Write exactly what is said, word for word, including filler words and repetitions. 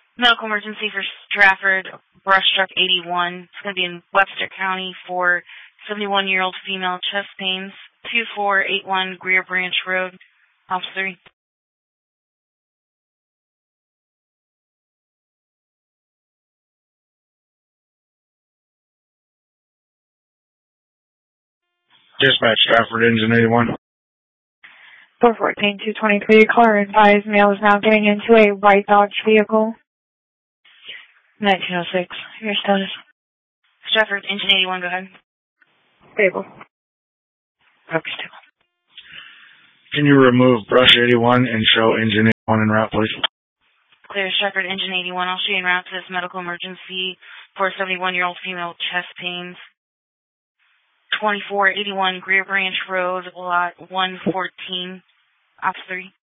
Medical emergency for Stratford, brush truck eighty-one. It's going to be in Webster County for seventy-one-year-old female, chest pains, two four eight one Greer Branch Road, Officer. Dispatch, Stratford, Engine eighty-one. four fourteen two twenty-three, caller advised male is now getting into a white Dodge vehicle. nineteen oh six, your status. Stratford, Engine eighty-one, go ahead. Stable. Okay, stable. Can you remove brush eighty-one and show engine eighty-one en route, please? Clear, Stratford, Engine eighty-one. I'll show you en route to this medical emergency for a seventy-one-year-old female, chest pains. twenty-four eighty-one Greer Branch Road, lot one fourteen, Op three.